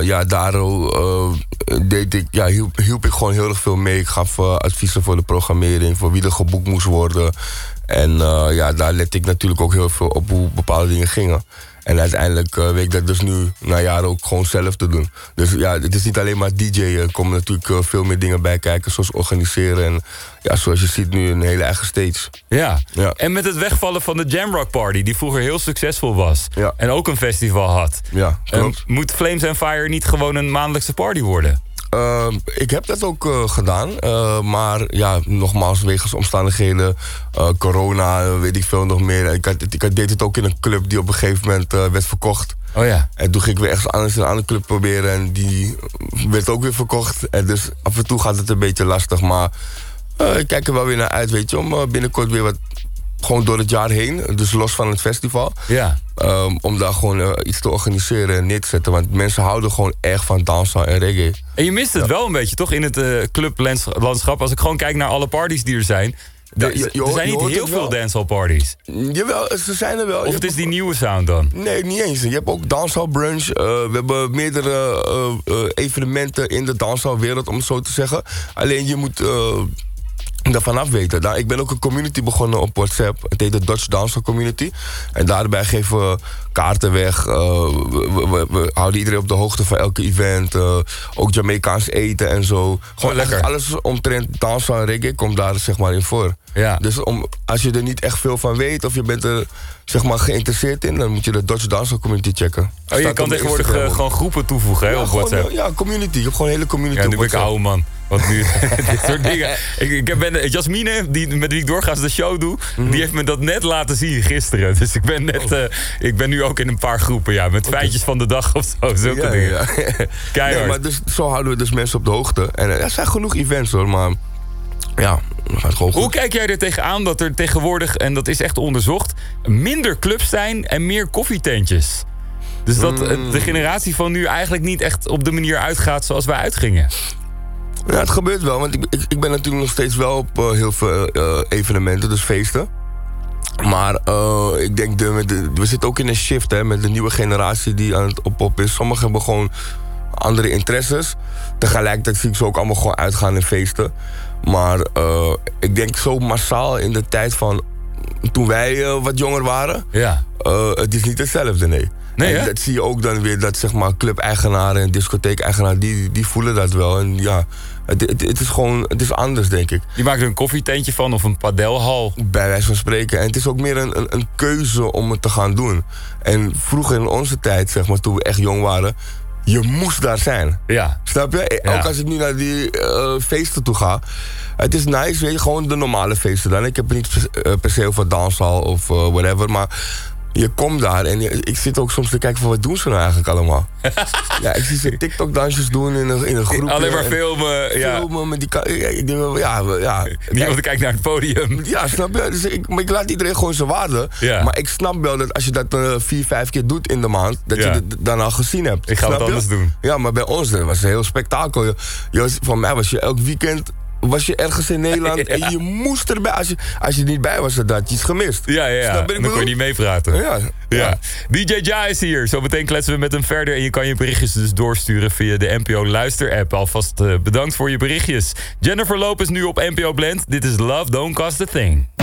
daar hielp ik gewoon heel erg veel mee. Ik gaf adviezen voor de programmering, voor wie er geboekt moest worden. En daar lette ik natuurlijk ook heel veel op hoe bepaalde dingen gingen. En uiteindelijk weet ik dat dus nu na jaren ook gewoon zelf te doen. Dus ja, het is niet alleen maar DJ'en. Er komen natuurlijk veel meer dingen bij kijken, zoals organiseren. En ja, zoals je ziet nu een hele eigen stage. Ja. En met het wegvallen van de Jamrock Party, die vroeger heel succesvol was. Ja. En ook een festival had. Ja, klopt. Moet Flames and Fire niet gewoon een maandelijkse party worden? Ik heb dat ook gedaan. Maar ja, nogmaals, wegens omstandigheden, corona, weet ik veel nog meer. Ik deed het ook in een club die op een gegeven moment werd verkocht. Oh ja. En toen ging ik weer ergens anders in een andere club proberen. En die werd ook weer verkocht. En dus af en toe gaat het een beetje lastig. Maar ik kijk er wel weer naar uit, weet je. Om binnenkort weer wat gewoon door het jaar heen. Dus los van het festival. Ja. Om daar gewoon iets te organiseren en neer te zetten. Want mensen houden gewoon echt van dancehall en reggae. En je mist het wel een beetje, toch? In het clublandschap. Als ik gewoon kijk naar alle parties die er zijn. Er zijn niet heel veel dancehall parties. Jawel, ze zijn er wel. Of het is die nieuwe sound dan? Nee, niet eens. Je hebt ook dancehall brunch. We hebben meerdere evenementen in de dancehall wereld, om het zo te zeggen. Alleen je moet daarvan af weten. Ik ben ook een community begonnen op WhatsApp. Het heet de Dutch Dancehall Community. En daarbij geven we kaarten weg. We houden iedereen op de hoogte van elke event. Ook Jamaicaans eten en zo. Gewoon lekker. Alles omtrent dancehall en reggae komt daar zeg maar in voor. Ja. Dus als je er niet echt veel van weet of je bent er zeg maar geïnteresseerd in, dan moet je de Dutch Dancehall Community checken. Je kan tegenwoordig gewoon groepen toevoegen op WhatsApp. Community. Je hebt gewoon een hele community. Ja, nu op ben ik WhatsApp. oude man. Want nu, dit soort dingen. Ik ben Jasmine, met wie ik doorgaans de show doe, die heeft me dat net laten zien gisteren. Dus ik ben nu ook in een paar groepen, met feitjes van de dag of zo. Zulke dingen. Ja. Keihard. Nee, maar dus, zo houden we dus mensen op de hoogte. En er zijn genoeg events hoor, maar ja, dat gaat gewoon goed. Hoe kijk jij er tegenaan dat er tegenwoordig, en dat is echt onderzocht, minder clubs zijn en meer koffietentjes? Dus dat de generatie van nu eigenlijk niet echt op de manier uitgaat zoals wij uitgingen. Ja, het gebeurt wel, want ik ben natuurlijk nog steeds wel op heel veel evenementen, dus feesten. Maar ik denk, we zitten ook in een shift hè, met de nieuwe generatie die aan het op is. Sommigen hebben gewoon andere interesses. Tegelijkertijd zie ik ze ook allemaal gewoon uitgaan in feesten. Maar ik denk zo massaal in de tijd van toen wij wat jonger waren. Ja. Het is niet hetzelfde, nee. Nee, en dat zie je ook dan weer, dat zeg maar club-eigenaren en discotheek-eigenaren, die voelen dat wel. En ja, het is gewoon, het is anders, denk ik. Je maakt er een koffietentje van of een padelhal. Bij wijze van spreken. En het is ook meer een keuze om het te gaan doen. En vroeger in onze tijd, zeg maar, toen we echt jong waren, je moest daar zijn. Ja. Snap je? Ja. Ook als ik nu naar die feesten toe ga. Het is nice, weet je, gewoon de normale feesten dan. Ik heb er niet per se over dancehall of whatever, maar je komt daar en ik zit ook soms te kijken van wat doen ze nou eigenlijk allemaal. Ja, ik zie ze TikTok-dansjes doen in een groep. Alleen maar filmen. Filmen met die niemand kijkt naar het podium. Ja, snap je? Dus ik laat iedereen gewoon zijn waarde. Ja. Maar ik snap wel dat als je dat 4-5 keer doet in de maand, dat je het dan al gezien hebt. Ik ga het anders doen. Ja, maar bij ons was het een heel spektakel. Van mij was je elk weekend ergens in Nederland en je moest erbij. Als je er niet bij was, dan had je iets gemist. Ja. Dan kon je niet meepraten. Ja. DJ Ja is hier. Zometeen kletsen we met hem verder. En je kan je berichtjes dus doorsturen via de NPO Luister-app. Alvast bedankt voor je berichtjes. Jennifer Lopez nu op NPO Blend. Dit is Love Don't Cost a Thing.